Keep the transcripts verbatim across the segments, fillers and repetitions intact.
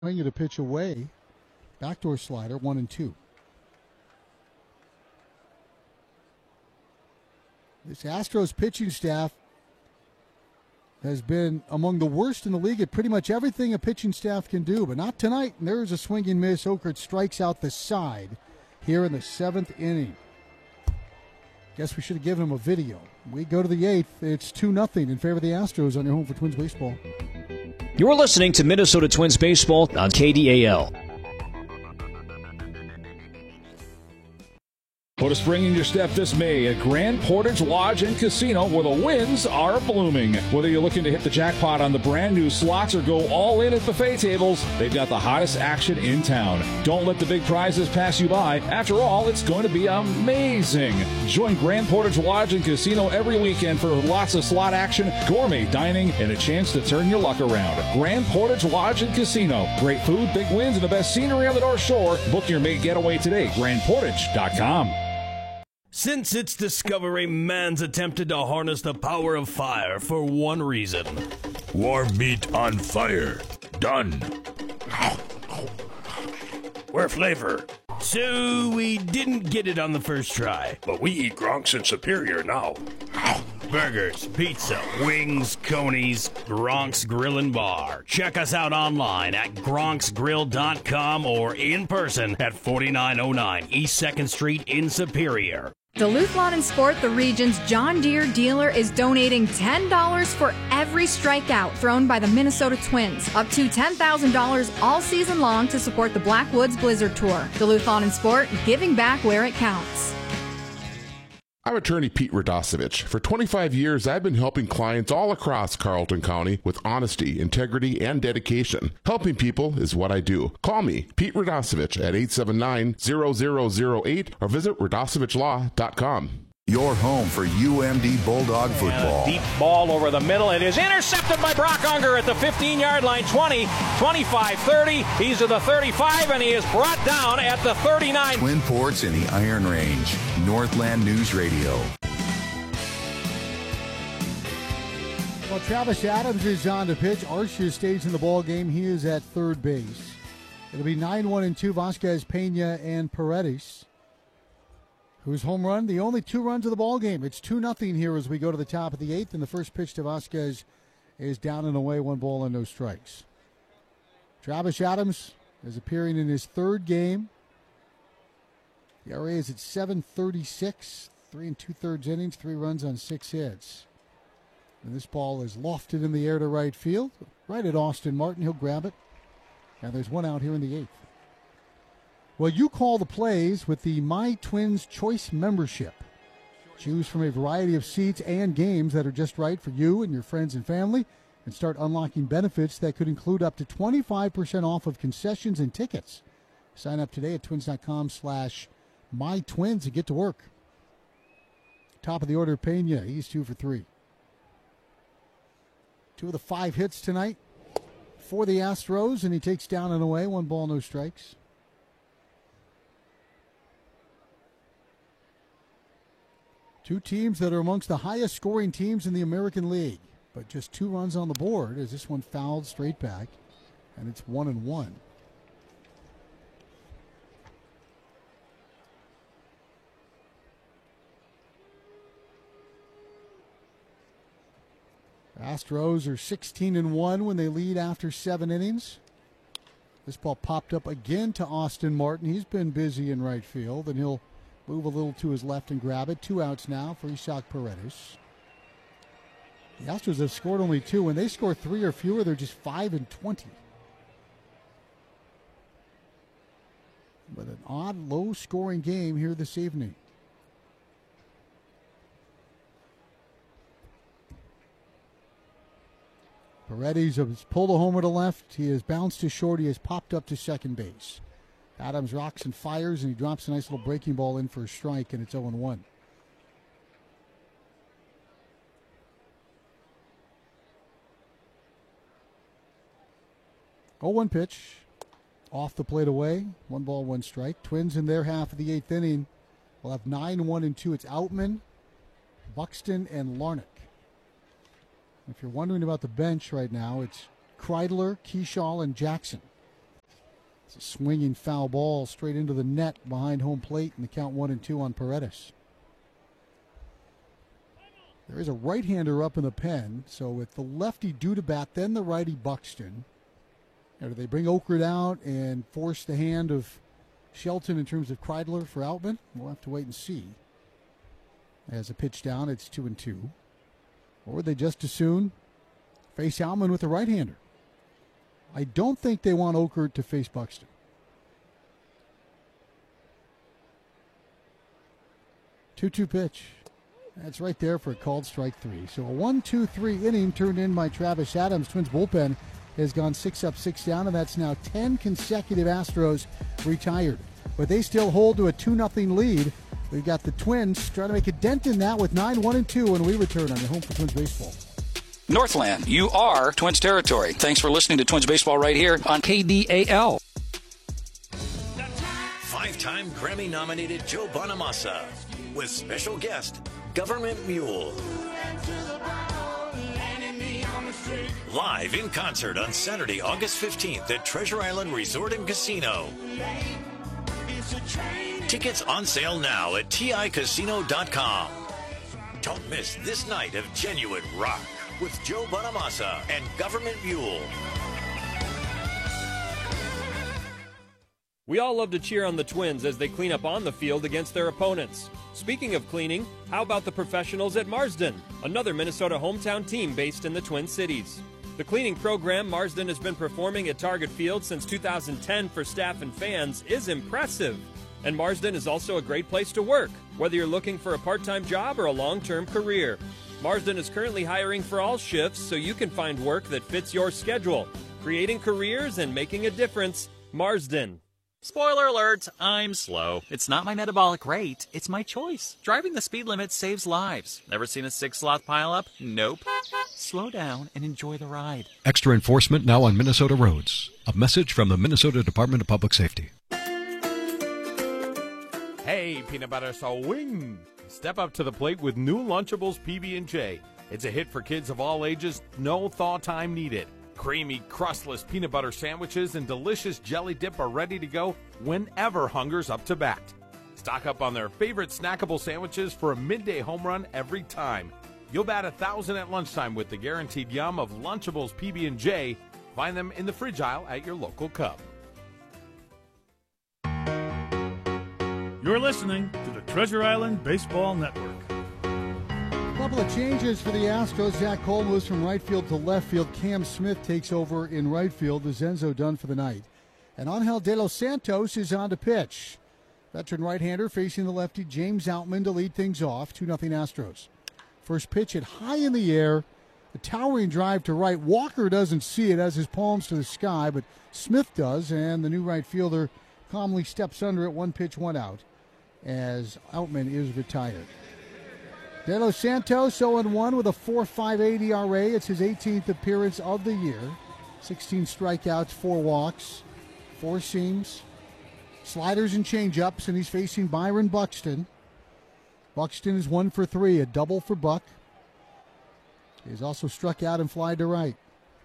Trying you to pitch away. Backdoor slider, one and two. This Astros pitching staff has been among the worst in the league at pretty much everything a pitching staff can do, but not tonight. And there's a swinging miss. Okert strikes out the side here in the seventh inning. Guess we should have given him a video. We go to the eighth. It's two nothing in favor of the Astros on your home for Twins baseball. You're listening to Minnesota Twins baseball on K D A L. Put a spring in your step this May at Grand Portage Lodge and Casino, where the winds are blooming. Whether you're looking to hit the jackpot on the brand new slots or go all in at buffet tables, they've got the hottest action in town. Don't let the big prizes pass you by. After all, it's going to be amazing. Join Grand Portage Lodge and Casino every weekend for lots of slot action, gourmet dining, and a chance to turn your luck around. Grand Portage Lodge and Casino. Great food, big wins, and the best scenery on the North Shore. Book your May getaway today. grand portage dot com. Since its discovery, man's attempted to harness the power of fire for one reason. Warm meat on fire. Done. Where flavor? So we didn't get it on the first try. But we eat Gronks in Superior now. Burgers, pizza, wings, conies, Gronk's Grill and Bar. Check us out online at gronks grill dot com or in person at forty-nine oh nine East second Street in Superior. Duluth Lawn and Sport, the region's John Deere dealer, is donating ten dollars for every strikeout thrown by the Minnesota Twins. Up to ten thousand dollars all season long to support the Blackwoods Blizzard Tour. Duluth Lawn and Sport, giving back where it counts. I'm attorney Pete Radosevich. For twenty-five years, I've been helping clients all across Carleton County with honesty, integrity, and dedication. Helping people is what I do. Call me, Pete Radosevich, at eight seven nine, zero zero zero eight or visit radosevich law dot com. Your home for U M D Bulldog football. Deep ball over the middle. It is intercepted by Brock Unger at the fifteen-yard line. twenty, twenty-five, thirty. He's to the thirty-five, and he is brought down at the thirty-nine. Twin Ports in the Iron Range. Northland News Radio. Well, Travis Adams is on to pitch. Arcia stays in the ball game. He is at third base. It'll be nine one and two. Vasquez, Pena, and Paredes. Whose home run? The only two runs of the ball game. It's two nothing here as we go to the top of the eighth, and the first pitch to Vasquez is down and away, one ball and no strikes. Travis Adams is appearing in his third game. The E R A is at seven thirty-six, three and two-thirds innings, three runs on six hits. And this ball is lofted in the air to right field, right at Austin Martin. He'll grab it. And there's one out here in the eighth. Well, you call the plays with the My Twins Choice membership. Choose from a variety of seats and games that are just right for you and your friends and family, and start unlocking benefits that could include up to twenty-five percent off of concessions and tickets. Sign up today at twins.com slash mytwins and get to work. Top of the order, Pena. He's two for three. Two of the five hits tonight for the Astros, and he takes down and away, one ball, no strikes. Two teams that are amongst the highest scoring teams in the American League, but just two runs on the board as this one fouled straight back, and it's one and one. Astros are sixteen and one when they lead after seven innings. This ball popped up again to Austin Martin. He's been busy in right field, and he'll move a little to his left and grab it. Two outs now for Isaac Paredes. The Astros have scored only two. When they score three or fewer, they're just five and twenty. But an odd, low-scoring game here this evening. Paredes has pulled a homer to left. He has bounced to short. He has popped up to second base. Adams rocks and fires, and he drops a nice little breaking ball in for a strike, and it's oh and one. oh one pitch. Off the plate away. One ball, one strike. Twins in their half of the eighth inning will have nine one and two. It's Outman, Buxton, and Larnach. If you're wondering about the bench right now, it's Kreidler, Keyshaw, and Jackson. It's a swinging foul ball straight into the net behind home plate, and the count one and two on Paredes. There is a right-hander up in the pen, so with the lefty due to bat, then the righty Buxton. Now, do they bring Okert out and force the hand of Shelton in terms of Kreidler for Outman? We'll have to wait and see. As a pitch down, it's two and two. Or would they just as soon face Outman with a right-hander? I don't think they want Okert to face Buxton. two two pitch. That's right there for a called strike three. So a one two three inning turned in by Travis Adams. Twins bullpen has gone six up, six down, and that's now ten consecutive Astros retired. But they still hold to a two nothing lead. We've got the Twins trying to make a dent in that with nine one and two when we return on your home for Twins Baseball. Northland, you are Twins territory. Thanks for listening to Twins Baseball right here on K D A L. Five-time Grammy-nominated Joe Bonamassa with special guest Government Mule. Live in concert on Saturday, August fifteenth at Treasure Island Resort and Casino. Tickets on sale now at T I casino dot com. Don't miss this night of genuine rock with Joe Bonamassa and Government Mule. We all love to cheer on the Twins as they clean up on the field against their opponents. Speaking of cleaning, how about the professionals at Marsden, another Minnesota hometown team based in the Twin Cities? The cleaning program Marsden has been performing at Target Field since two thousand ten for staff and fans is impressive. And Marsden is also a great place to work, whether you're looking for a part-time job or a long-term career. Marsden is currently hiring for all shifts so you can find work that fits your schedule. Creating careers and making a difference. Marsden. Spoiler alert, I'm slow. It's not my metabolic rate, it's my choice. Driving the speed limit saves lives. Ever seen a six-sloth pileup? Nope. Slow down and enjoy the ride. Extra enforcement now on Minnesota roads. A message from the Minnesota Department of Public Safety. Hey, peanut butter swing! Step up to the plate with new Lunchables P B and J. It's a hit for kids of all ages, no thaw time needed. Creamy, crustless peanut butter sandwiches and delicious jelly dip are ready to go whenever hunger's up to bat. Stock up on their favorite snackable sandwiches for a midday home run every time. You'll bat a thousand at lunchtime with the guaranteed yum of Lunchables P B and J. Find them in the fridge aisle at your local Cub. You're listening to the Treasure Island Baseball Network. A couple of changes for the Astros. Zach Cole moves from right field to left field. Cam Smith takes over in right field. Vicenzo done for the night. And Angel De Los Santos is on to pitch. Veteran right-hander facing the lefty James Outman to lead things off. two nothing Astros. First pitch hit high in the air. A towering drive to right. Walker doesn't see it, has his palms to the sky, but Smith does, and the new right fielder calmly steps under it. One pitch, one out, as Outman is retired. De Los Santos oh and one with a four point five eight E R A. It's his eighteenth appearance of the year. sixteen strikeouts, four walks, four seams, sliders and changeups, and he's facing Byron Buxton. Buxton is one for three, a double for Buck. He's also struck out and flied to right.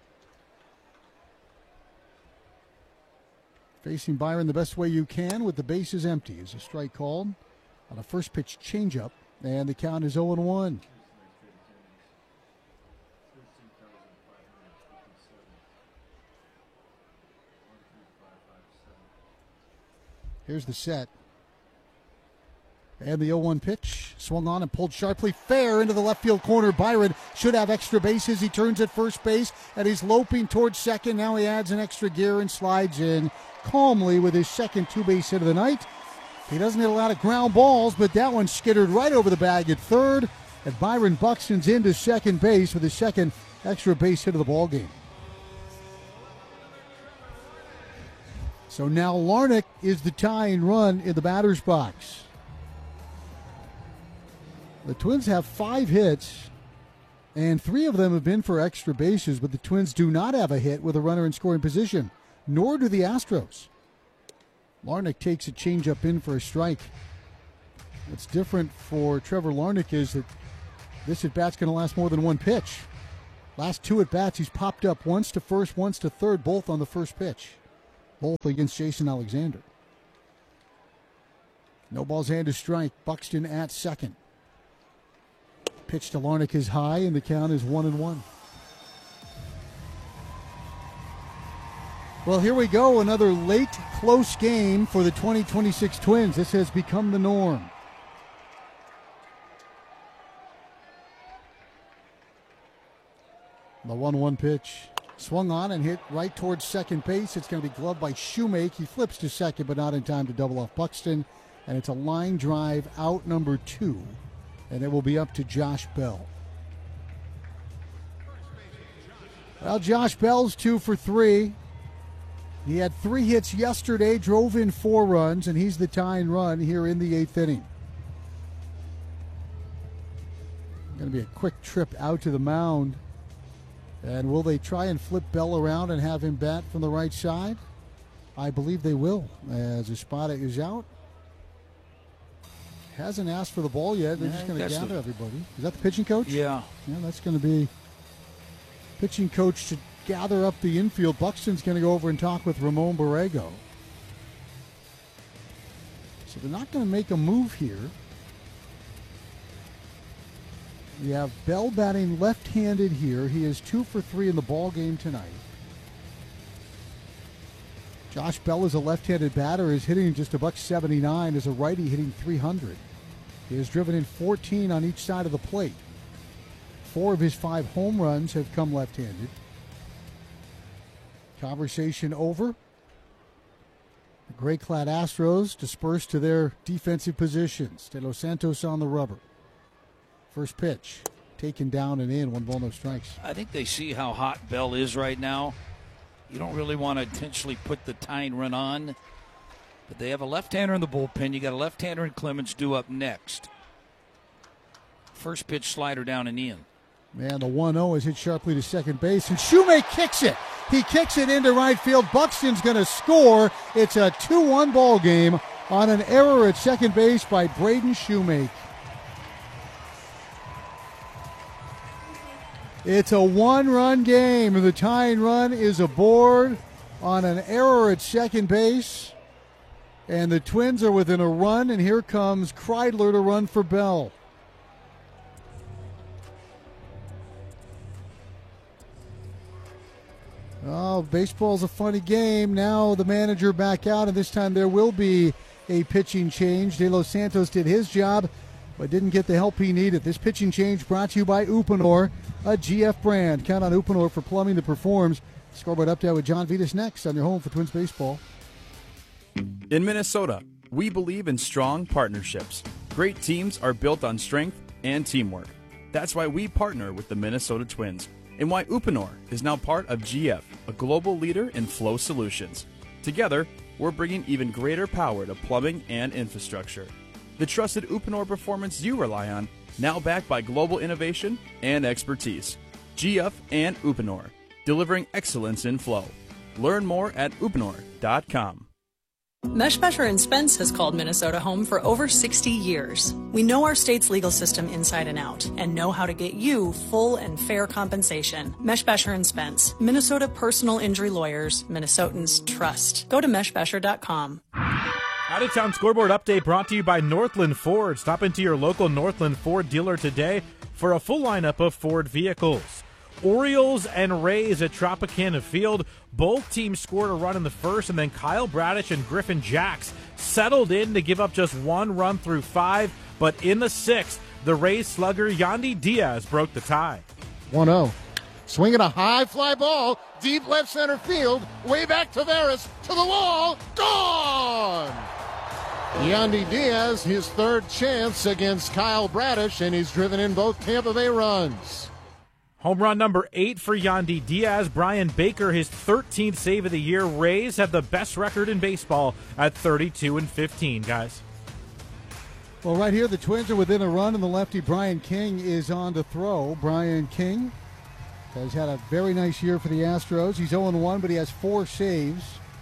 Facing Byron the best way you can with the bases empty is a strike called on a first pitch changeup, and the count is oh and one. Here's the set. And the oh one pitch swung on and pulled sharply fair into the left field corner. Byron should have extra bases. He turns at first base and he's loping towards second. Now he adds an extra gear and slides in calmly with his second two-base hit of the night. He doesn't hit a lot of ground balls, but that one skittered right over the bag at third. And Byron Buxton's into second base with his second extra base hit of the ballgame. So now Larnach is the tying run in the batter's box. The Twins have five hits, and three of them have been for extra bases, but the Twins do not have a hit with a runner in scoring position, nor do the Astros. Larnach takes a changeup in for a strike. What's different for Trevor Larnach is that this at-bat's going to last more than one pitch. Last two at-bats, he's popped up once to first, once to third, both on the first pitch. both against Jason Alexander. No balls and a strike. Buxton at second. Pitch to Larnach is high, and the count is one and one. Well, here we go. Another late, close game for the twenty twenty-six Twins. This has become the norm. The one one pitch. Swung on and hit right towards second base. It's going to be gloved by Shoemake. He flips to second, but not in time to double off Buxton. And it's a line drive out number two. And it will be up to Josh Bell. Well, Josh Bell's two for three. He had three hits yesterday, drove in four runs, and he's the tying run here in the eighth inning. Going to be a quick trip out to the mound. And will they try and flip Bell around and have him bat from the right side? I believe they will, as Espada is out. Hasn't asked for the ball yet. They're Yeah, just going to gather the... everybody. Is that the pitching coach? Yeah. Yeah, that's going to be pitching coach to gather up the infield. Buxton's going to go over and talk with Ramon Borrego. So they're not going to make a move here. We have Bell batting left-handed here. He is two for three in the ball game tonight. Josh Bell is a left-handed batter, is hitting just a buck seventy-nine. As a righty, hitting three hundred. He has driven in fourteen on each side of the plate. Four of his five home runs have come left-handed. Conversation over. The gray-clad Astros dispersed to their defensive positions. De Los Santos on the rubber. First pitch, taken down and in, one ball, no strikes. I think they see how hot Bell is right now. You don't really want to intentionally put the tying run on, but they have a left-hander in the bullpen. You got a left-hander in Clemens due up next. First pitch slider down and in. Man, the one oh is hit sharply to second base, and Shoemake kicks it. He kicks it into right field. Buxton's going to score. It's a two one ball game on an error at second base by Braden Shoemake. It's a one-run game. The tying run is aboard on an error at second base. And the Twins are within a run, and here comes Kreidler to run for Bell. Oh, baseball's a funny game. Now the manager back out, and this time there will be a pitching change. De Los Santos did his job, but didn't get the help he needed. This pitching change brought to you by Uponor, a G F brand. Count on Uponor for plumbing that performs. Scoreboard update with John Vitas next on your home for Twins baseball. In Minnesota, we believe in strong partnerships. Great teams are built on strength and teamwork. That's why we partner with the Minnesota Twins, and why Uponor is now part of G F, a global leader in flow solutions. Together, we're bringing even greater power to plumbing and infrastructure. The trusted Uponor performance you rely on, now backed by global innovation and expertise. G F and Uponor, delivering excellence in flow. Learn more at uponor dot com. Meshbesher and Spence has called Minnesota home for over sixty years. We know our state's legal system inside and out and know how to get you full and fair compensation. Meshbesher and Spence, Minnesota personal injury lawyers, Minnesotans trust. Go to meshbesher dot com. Out-of-town scoreboard update brought to you by Northland Ford. Stop into your local Northland Ford dealer today for a full lineup of Ford vehicles. Orioles and Rays at Tropicana Field. Both teams scored a run in the first, and then Kyle Bradish and Griffin Jacks settled in to give up just one run through five. But in the sixth, the Rays slugger Yandy Diaz broke the tie. one oh. Swinging a high fly ball, deep left center field, way back to Veras, to the wall, gone! Yandy Diaz, his third chance against Kyle Bradish, and he's driven in both Tampa Bay runs. Home run number eight for Yandy Diaz. Brian Baker, his thirteenth save of the year. Rays have the best record in baseball at thirty-two and fifteen, guys. Well, right here, the Twins are within a run, and the lefty Brian King is on to throw. Brian King has had a very nice year for the Astros. He's oh and one, but he has four saves.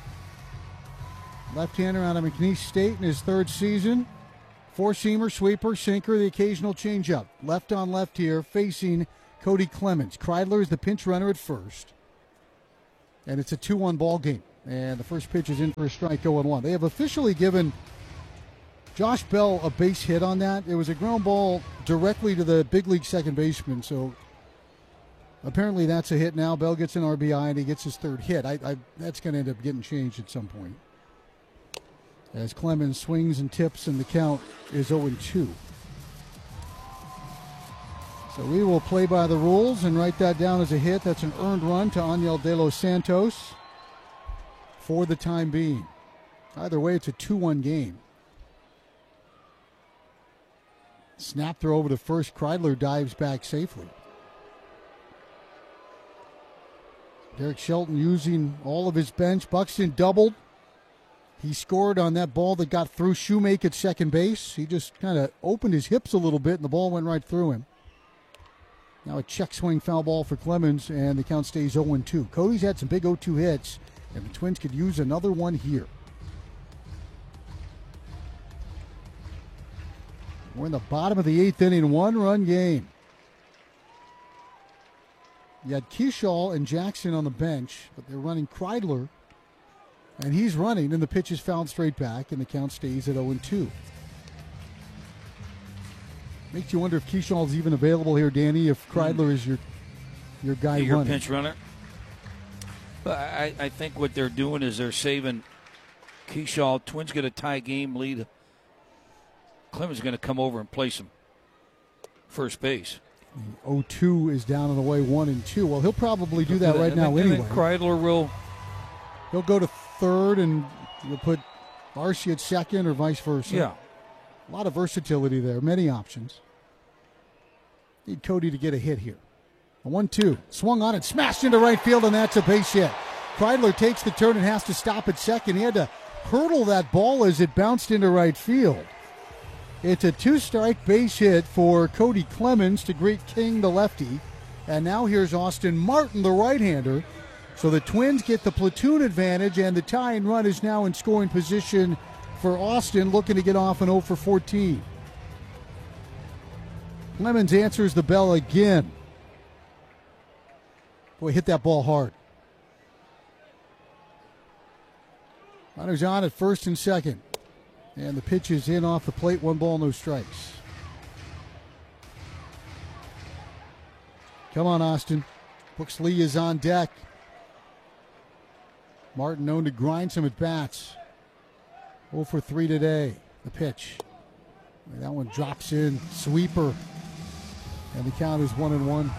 Left-hander out of McNeese State in his third season. Four-seamer, sweeper, sinker, the occasional changeup. Left on left here, facing Cody Clemens. Kreidler is the pinch runner at first. And it's a two one ball game. And the first pitch is in for a strike, oh and one. They have officially given Josh Bell a base hit on that. It was a ground ball directly to the big league second baseman, so apparently that's a hit now. Bell gets an R B I, and he gets his third hit. I, I, that's going to end up getting changed at some point. As Clemens swings and tips, and the count is oh and two. So we will play by the rules and write that down as a hit. That's an earned run to Angel De Los Santos for the time being. Either way, it's a two one game. Snap throw over to first. Kreidler dives back safely. Derek Shelton using all of his bench. Buxton doubled. He scored on that ball that got through Shoemake at second base. He just kind of opened his hips a little bit, and the ball went right through him. Now a check swing foul ball for Clemens, and the count stays oh and two. Cody's had some big oh two hits, and the Twins could use another one here. We're in the bottom of the eighth inning, one-run game. You had Keyshaw and Jackson on the bench, but they're running Kreidler, and he's running, and the pitch is fouled straight back, and the count stays at oh and two. Makes you wonder if Keyshaw's even available here, Danny, if Kreidler is your your guy your running. pinch runner. But I, I think what they're doing is they're saving Keyshaw. Twins get a tie game lead. Clemens is going to come over and place him first base. oh two is down on the way, one and two. Well, he'll probably do that right and now then, anyway. And then Kreidler will. He'll go to third, and you'll put Archie at second, or vice versa. Yeah. A lot of versatility there, many options. Need Cody to get a hit here. A one two. Swung on it, smashed into right field, and that's a base hit. Kreidler takes the turn and has to stop at second. He had to hurdle that ball as it bounced into right field. It's a two-strike base hit for Cody Clemens to greet King, the lefty. And now here's Austin Martin, the right-hander. So the Twins get the platoon advantage, and the tying run is now in scoring position for Austin, looking to get off an oh for fourteen. Clemens answers the bell again. Boy, hit that ball hard. Runners on at first and second. And the pitch is in off the plate. One ball, no strikes. Come on, Austin. Brooks Lee is on deck. Martin known to grind some at bats. oh for three today. The pitch. That one drops in. Sweeper. And the count is one and one.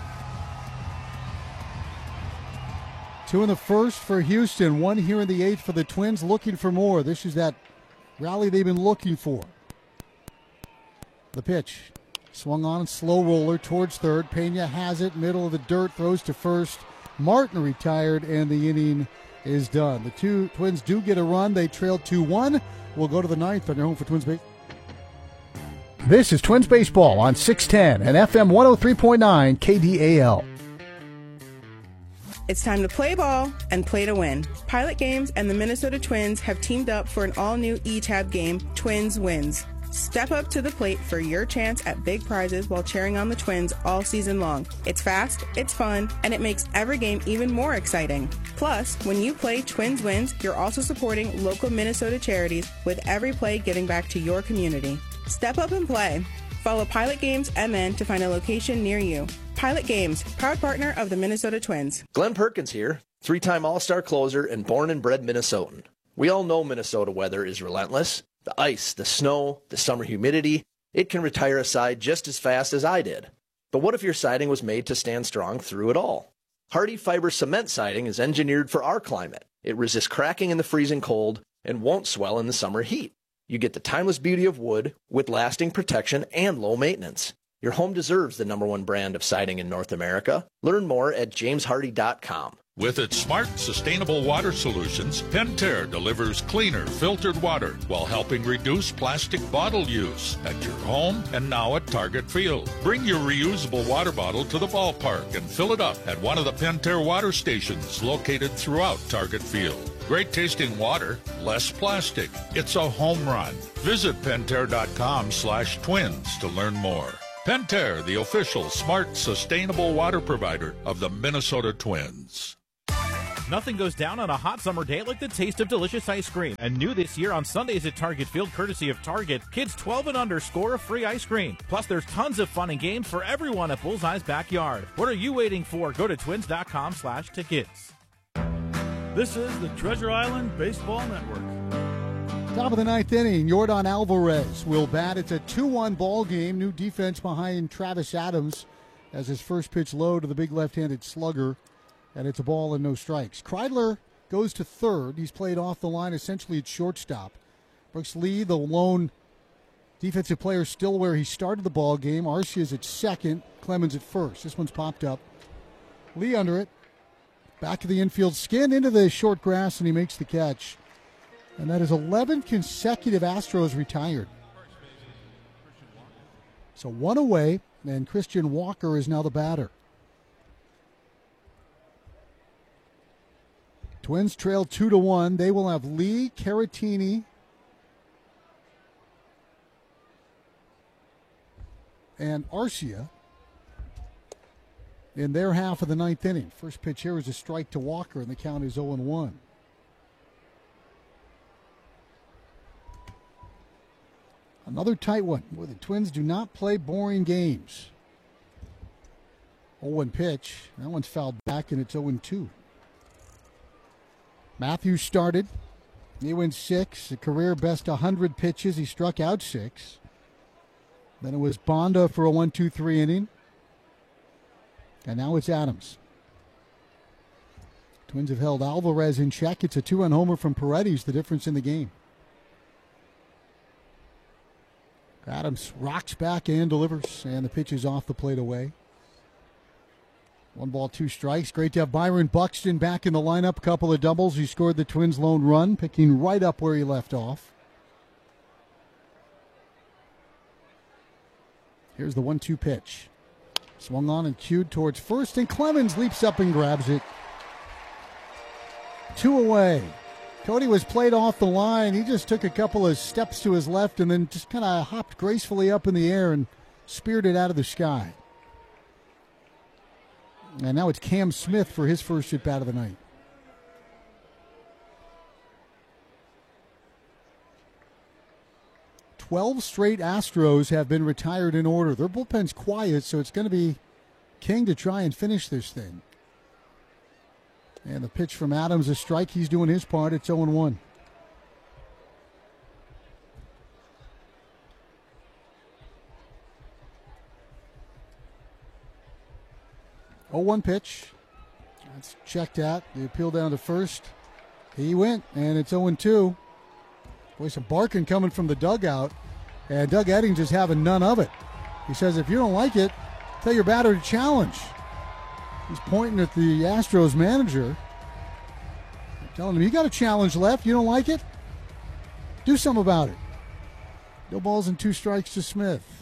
Two in the first for Houston. One here in the eighth for the Twins, looking for more. This is that rally they've been looking for. The pitch. Swung on, slow roller towards third. Pena has it, middle of the dirt, throws to first. Martin retired, and the inning is done. The two Twins do get a run. They trail two one. We'll go to the ninth on your home for Twins Baseball. This is Twins Baseball on six ten and F M one oh three point nine K D A L. It's time to play ball and play to win. Pilot Games and the Minnesota Twins have teamed up for an all-new E-Tab game, Twins Wins. Step up to the plate for your chance at big prizes while cheering on the Twins all season long. It's fast, it's fun, and it makes every game even more exciting. Plus, when you play Twins Wins, you're also supporting local Minnesota charities, with every play giving back to your community. Step up and play. Follow Pilot Games M N to find a location near you. Pilot Games, proud partner of the Minnesota Twins. Glenn Perkins here, three-time All-Star closer and born and bred Minnesotan. We all know Minnesota weather is relentless. The ice, the snow, the summer humidity, it can retire a side just as fast as I did. But what if your siding was made to stand strong through it all? Hardy Fiber Cement Siding is engineered for our climate. It resists cracking in the freezing cold and won't swell in the summer heat. You get the timeless beauty of wood with lasting protection and low maintenance. Your home deserves the number one brand of siding in North America. Learn more at james hardy dot com. With its smart, sustainable water solutions, Pentair delivers cleaner, filtered water while helping reduce plastic bottle use at your home and now at Target Field. Bring your reusable water bottle to the ballpark and fill it up at one of the Pentair water stations located throughout Target Field. Great tasting water, less plastic. It's a home run. Visit Pentair dot com slash twins to learn more. Pentair, the official smart, sustainable water provider of the Minnesota Twins. Nothing goes down on a hot summer day like the taste of delicious ice cream. And new this year on Sundays at Target Field, courtesy of Target, kids twelve and under score a free ice cream. Plus, there's tons of fun and games for everyone at Bullseye's Backyard. What are you waiting for? Go to twins.com slash tickets. This is the Treasure Island Baseball Network. Top of the ninth inning, Yordan Alvarez will bat. It's a two one ball game. New defense behind Travis Adams as his first pitch low to the big left-handed slugger. And it's a ball and no strikes. Kreidler goes to third. He's played off the line essentially at shortstop. Brooks Lee, the lone defensive player, still where he started the ball game. Arcia's at second. Clemens at first. This one's popped up. Lee under it. Back of the infield, skin into the short grass, and he makes the catch. And that is eleven consecutive Astros retired. So one away, and Christian Walker is now the batter. Twins trail two to one. They will have Lee, Caratini, and Arcia in their half of the ninth inning. First pitch here is a strike to Walker, and the count is oh and one. Another tight one where the Twins do not play boring games. oh one pitch. That one's fouled back, and it's oh and two. Matthews started. He went six, a career best one hundred pitches. He struck out six. Then it was Bonda for a one two three inning. And now it's Adams. Twins have held Alvarez in check. It's a two-run homer from Paredes, the difference in the game. Adams rocks back and delivers, and the pitch is off the plate away. One ball, two strikes. Great to have Byron Buxton back in the lineup. A couple of doubles. He scored the Twins' lone run, picking right up where he left off. Here's the one two pitch. Swung on and cued towards first, and Clemens leaps up and grabs it. Two away. Cody was played off the line. He just took a couple of steps to his left and then just kind of hopped gracefully up in the air and speared it out of the sky. And now it's Cam Smith for his first at-bat of the night. Twelve straight Astros have been retired in order. Their bullpen's quiet, so it's going to be King to try and finish this thing. And the pitch from Adams, a strike. He's doing his part. It's oh and one. oh one pitch. That's checked out. The appeal down to first. He went, and it's oh and two. Boy, some barking coming from the dugout. And Doug Eddings is having none of it. He says, if you don't like it, tell your batter to challenge. He's pointing at the Astros manager, telling him, you got a challenge left. You don't like it? Do something about it. No balls and two strikes to Smith.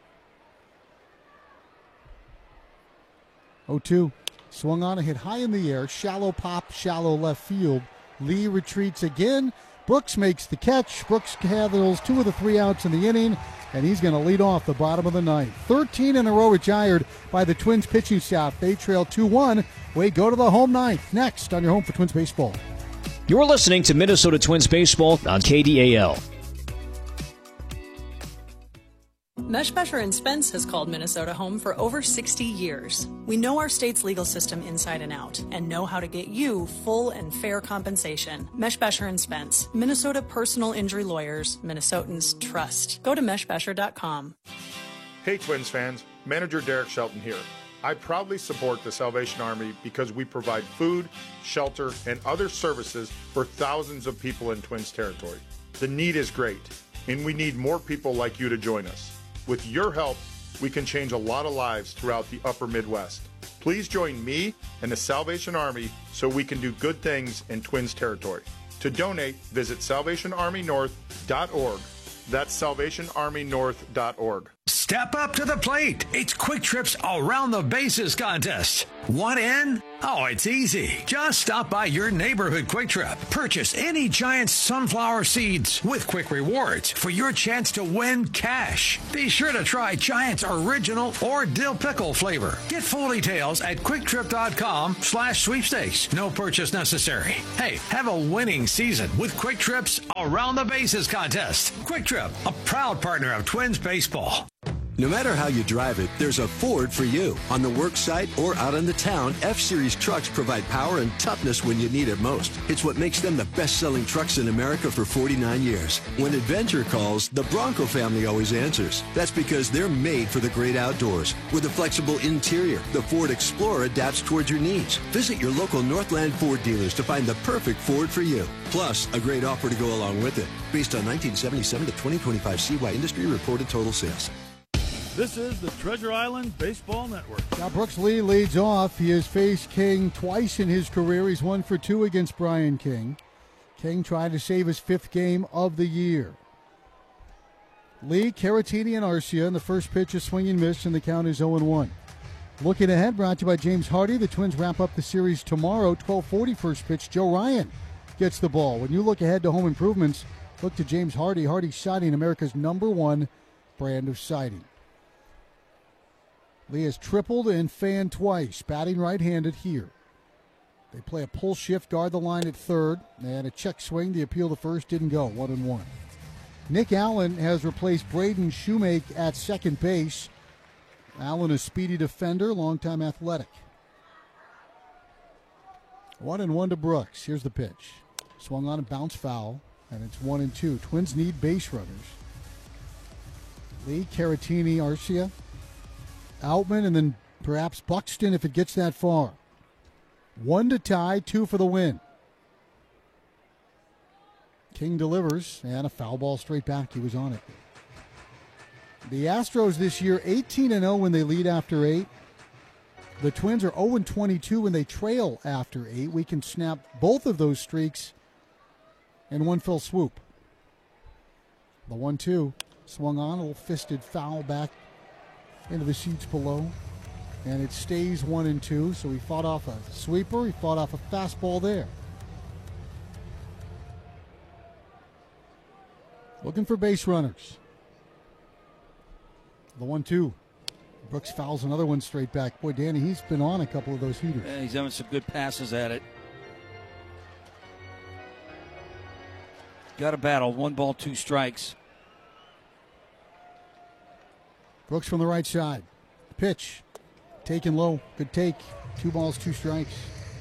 oh two. Swung on and hit high in the air. Shallow pop, shallow left field. Lee retreats again. Brooks makes the catch. Brooks handles two of the three outs in the inning, and he's going to lead off the bottom of the ninth. thirteen in a row retired by the Twins pitching staff. They trail two one. We go to the home ninth. Next on your home for Twins baseball. You're listening to Minnesota Twins baseball on K D A L. Meshbesher and Spence has called Minnesota home for over sixty years. We know our state's legal system inside and out and know how to get you full and fair compensation. Meshbesher and Spence, Minnesota personal injury lawyers, Minnesotans trust. Go to meshbesher dot com. Hey Twins fans, manager Derek Shelton here. I proudly support the Salvation Army because we provide food, shelter, and other services for thousands of people in Twins territory. The need is great, and we need more people like you to join us. With your help, we can change a lot of lives throughout the upper Midwest. Please join me and the Salvation Army so we can do good things in Twins territory. To donate, visit salvation army north dot org. That's salvation army north dot org. Step Step up to the plate. It's Quick Trip's Around the Bases contest. Want in? Oh, it's easy. Just stop by your neighborhood Quick Trip. Purchase any Giant sunflower seeds with Quick Rewards for your chance to win cash. Be sure to try Giant's original or dill pickle flavor. Get full details at quicktrip.com slash sweepstakes. No purchase necessary. Hey, have a winning season with Quick Trip's Around the Bases contest. Quick Trip, a proud partner of Twins Baseball. No matter how you drive it, there's a Ford for you. On the work site or out in the town, F-Series trucks provide power and toughness when you need it most. It's what makes them the best-selling trucks in America for forty-nine years. When adventure calls, the Bronco family always answers. That's because they're made for the great outdoors. With a flexible interior, the Ford Explorer adapts towards your needs. Visit your local Northland Ford dealers to find the perfect Ford for you. Plus, a great offer to go along with it. Based on nineteen seventy-seven to twenty twenty-five C Y Industry reported total sales. This is the Treasure Island Baseball Network. Now Brooks Lee leads off. He has faced King twice in his career. He's one for two against Brian King. King trying to save his fifth game of the year. Lee, Caratini, and Arcia. And the first pitch is swing and miss, and the count is oh and one. Looking ahead, brought to you by James Hardy. The Twins wrap up the series tomorrow. twelve forty first pitch. Joe Ryan gets the ball. When you look ahead to home improvements, look to James Hardy. Hardy Siding, America's number one brand of siding. Lee has tripled and fanned twice, batting right-handed here. They play a pull shift, guard the line at third, and a check swing. The appeal to first didn't go, one and one. Nick Allen has replaced Braden Shoemake at second base. Allen, a speedy defender, longtime athletic. One and one to Brooks. Here's the pitch. Swung on and bounced foul, and it's one and two. Twins need base runners. Lee, Caratini, Arcia, Outman, and then perhaps Buxton if it gets that far. One to tie, two for the win. King delivers, and a foul ball straight back. He was on it. The Astros this year, eighteen and oh when they lead after eight. The Twins are oh and twenty-two when they trail after eight. We can snap both of those streaks in one fell swoop. The one two swung on, a little fisted foul back into the seats below, and it stays one and two. So he fought off a sweeper, he fought off a fastball there. Looking for base runners. The one two. Brooks fouls another one straight back. Boy, Danny, he's been on a couple of those heaters. Yeah, he's having some good passes at it. Got a battle. One ball, two strikes. Brooks from the right side. Pitch. Taken low. Good take. Two balls, two strikes.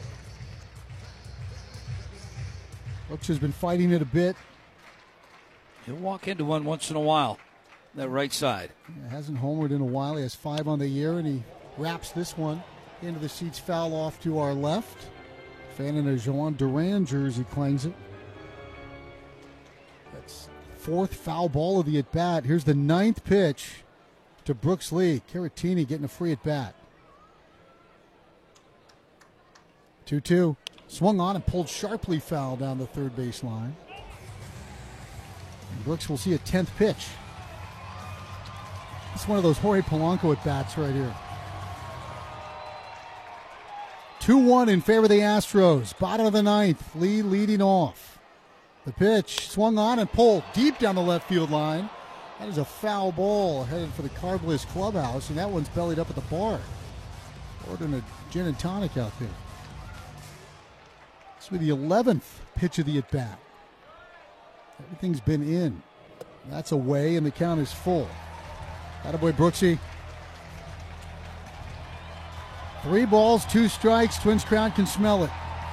Brooks has been fighting it a bit. He'll walk into one once in a while. That right side. Yeah, hasn't homered in a while. He has five on the year, and he wraps this one into the seats, foul off to our left. Fan in a Joan Duran jersey clangs it. That's fourth foul ball of the at-bat. Here's the ninth pitch to Brooks Lee. Caratini getting a free at-bat. two two. Swung on and pulled sharply foul down the third base line. And Brooks will see a tenth pitch. It's one of those Jorge Polanco at-bats right here. two one in favor of the Astros. Bottom of the ninth. Lee leading off. The pitch swung on and pulled deep down the left field line. That is a foul ball headed for the Carbliss clubhouse, and that one's bellied up at the bar. Ordering a gin and tonic out there. This will be the eleventh pitch of the at-bat. Everything's been in. That's away, and the count is full. Attaboy Brooksy. Three balls, two strikes. Twins crowd can smell it.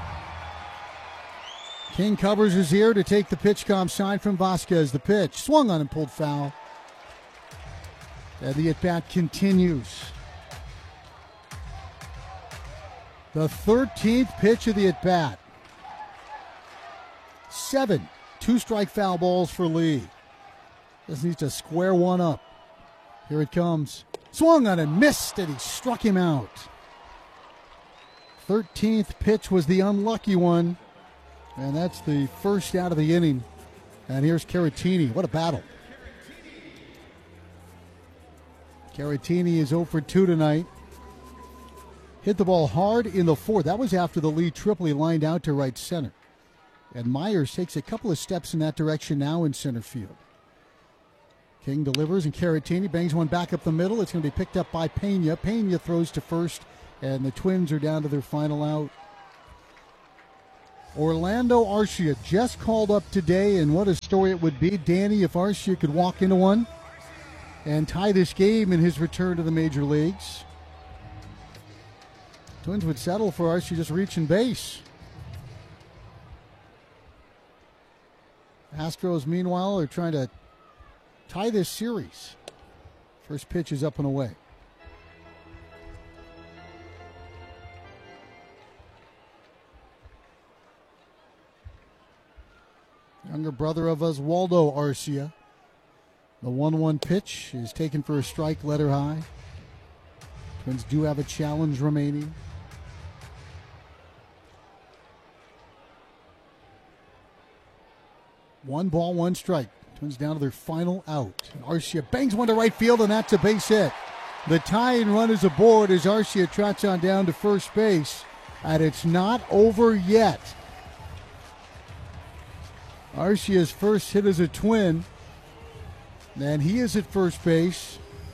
King covers his ear to take the pitch comp sign from Vasquez. The pitch swung on and pulled foul. And the at-bat continues. The thirteenth pitch of the at-bat. Seven two-strike foul balls for Lee. Just needs to square one up. Here it comes. Swung on and missed, and he struck him out. thirteenth pitch was the unlucky one. And that's the first out of the inning. And here's Caratini. What a battle. Caratini is zero for two tonight. Hit the ball hard in the fourth. That was after the lead Tripoli lined out to right center. And Myers takes a couple of steps in that direction now in center field. King delivers, and Caratini bangs one back up the middle. It's going to be picked up by Pena. Pena throws to first, and the Twins are down to their final out. Orlando Arcia just called up today, and what a story it would be, Danny, if Arcia could walk into one and tie this game in his return to the major leagues. Twins would settle for Arcia just reaching base. Astros, meanwhile, are trying to tie this series. First pitch is up and away. Younger brother of Oswaldo Arcia. The one one pitch is taken for a strike, letter high. Twins do have a challenge remaining. One ball, one strike. Twins down to their final out. And Arcia bangs one to right field, and that's a base hit. The tying run is aboard as Arcia trots on down to first base. And it's not over yet. Arcia's first hit as a Twin. And he is at first base.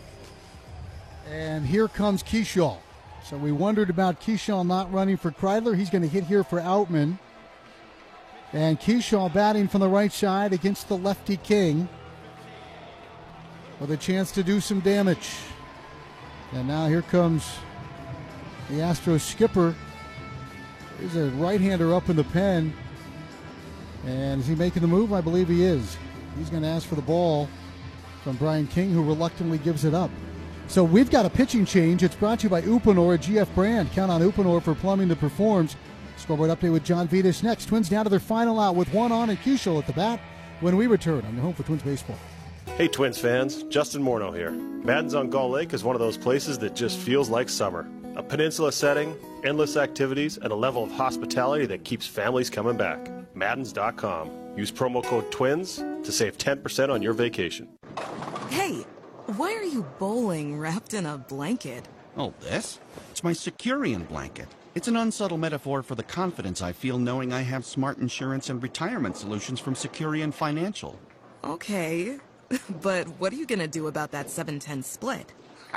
And here comes Keyshaw. So we wondered about Keyshaw not running for Kreidler. He's going to hit here for Outman. And Keyshaw batting from the right side against the lefty King with a chance to do some damage. And now here comes the Astros skipper. There's a right-hander up in the pen. And is he making the move? I believe he is. He's going to ask for the ball from Brian King, who reluctantly gives it up. So we've got a pitching change. It's brought to you by Uponor at G F Brand. Count on Uponor for plumbing that performs. Scoreboard update with John Vitas next. Twins down to their final out with one on and Keyshaw at the bat when we return on your home for Twins baseball. Hey Twins fans, Justin Morneau here. Madden's on Gull Lake is one of those places that just feels like summer. A peninsula setting, endless activities, and a level of hospitality that keeps families coming back. Maddens dot com. Use promo code TWINS to save ten percent on your vacation. Hey, why are you bowling wrapped in a blanket? Oh, this? It's my Securian blanket. It's an unsubtle metaphor for the confidence I feel knowing I have smart insurance and retirement solutions from Securian Financial. Okay, but what are you going to do about that seven ten split?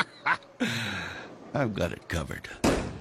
I've got it covered.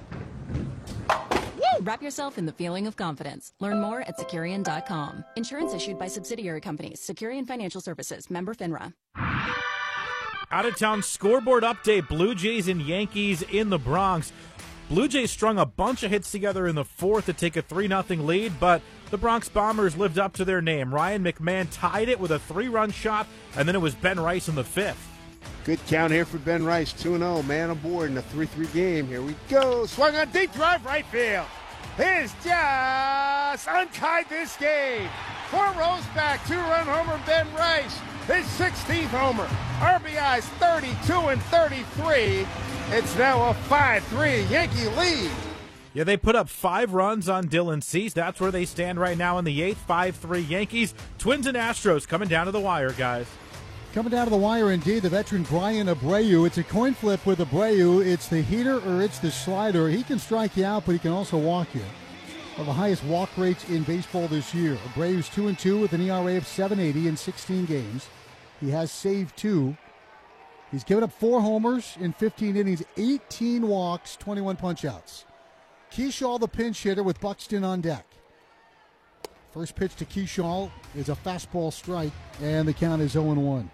Wrap yourself in the feeling of confidence. Learn more at Securian dot com. Insurance issued by subsidiary companies. Securian Financial Services. Member FINRA. Out-of-town scoreboard update. Blue Jays and Yankees in the Bronx. Blue Jays strung a bunch of hits together in the fourth to take a three nothing lead, but the Bronx Bombers lived up to their name. Ryan McMahon tied it with a three-run shot, and then it was Ben Rice in the fifth. Good count here for Ben Rice, two and oh, man aboard in a three three game. Here we go. Swung on deep drive, right field. He's just untied this game. Four rows back, two-run homer, Ben Rice. His sixteenth homer. R B Is thirty-two and thirty-three. It's now a five three Yankee lead. Yeah, they put up five runs on Dylan Cease. That's where they stand right now in the eighth. five three Yankees. Twins and Astros coming down to the wire, guys. Coming down to the wire, indeed, the veteran Brian Abreu. It's a coin flip with Abreu. It's the heater or it's the slider. He can strike you out, but he can also walk you. One of the highest walk rates in baseball this year. Abreu's two and two with an E R A of seven eighty in sixteen games. He has saved two. He's given up four homers in fifteen innings, eighteen walks, twenty-one punch-outs. Keyshaw, the pinch hitter, with Buxton on deck. First pitch to Keyshaw is a fastball strike, and the count is oh and one.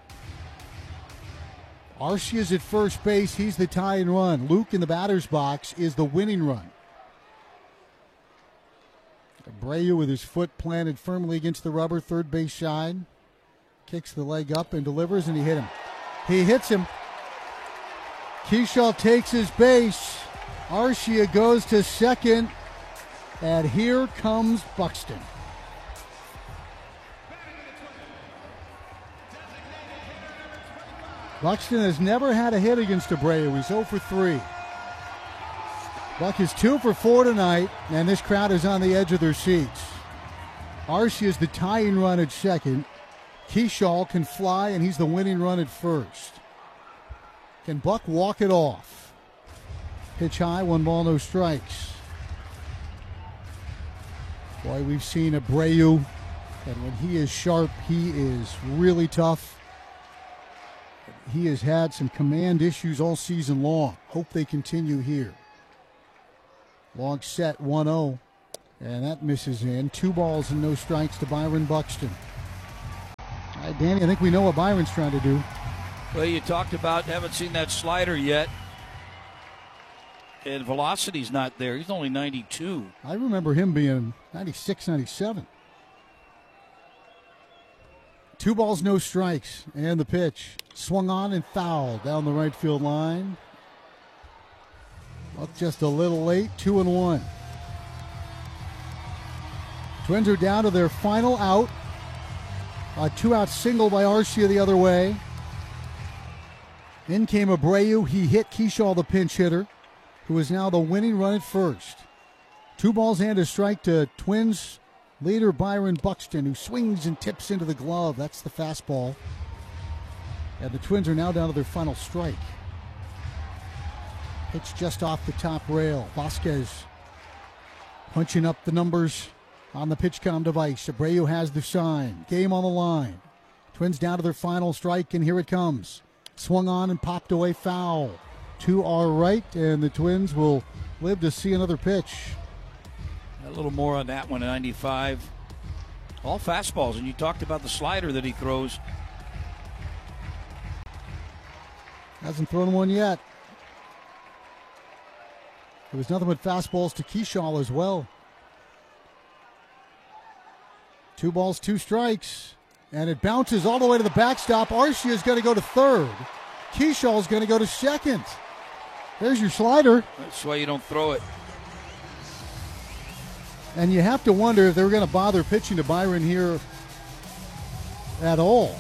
Arcia is at first base. He's the tie and run. Luke in the batter's box is the winning run. Abreu with his foot planted firmly against the rubber, third base side. Kicks the leg up and delivers, and he hit him. He hits him. Keyshaw takes his base. Arcia goes to second, and here comes Buxton. Buxton has never had a hit against Abreu. He's oh for three. Buck is two for four tonight, and this crowd is on the edge of their seats. Arcia is the tying run at second. Keyshaw can fly, and he's the winning run at first. Can Buck walk it off? Pitch high, one ball, no strikes. Boy, we've seen Abreu, and when he is sharp, he is really tough. He has had some command issues all season long. Hope they continue here. Long set, one oh, and that misses in. Two balls and no strikes to Byron Buxton. All right, Danny, I think we know what Byron's trying to do. Well, you talked about haven't seen that slider yet. And velocity's not there. He's only ninety-two. I remember him being ninety-six, ninety-seven. Two balls, no strikes. And the pitch. Swung on and fouled down the right field line. Up just a little late. Two and one. Twins are down to their final out. A two-out single by Arcia the other way. In came Abreu. He hit Kershaw, the pinch hitter, who is now the winning run at first. Two balls and a strike to Twins leader Byron Buxton, who swings and tips into the glove. That's the fastball. And the Twins are now down to their final strike. Pitch just off the top rail. Vasquez punching up the numbers on the PitchCom device. Abreu has the sign. Game on the line. Twins down to their final strike, and here it comes. Swung on and popped away foul. To our right, and the Twins will live to see another pitch. A little more on that one, ninety-five. All fastballs, and you talked about the slider that he throws. Hasn't thrown one yet. It was nothing but fastballs to Kershaw as well. Two balls, two strikes. And it bounces all the way to the backstop. Arcia is going to go to third. Kershaw is going to go to second. There's your slider. That's why you don't throw it. And you have to wonder if they were going to bother pitching to Byron here at all.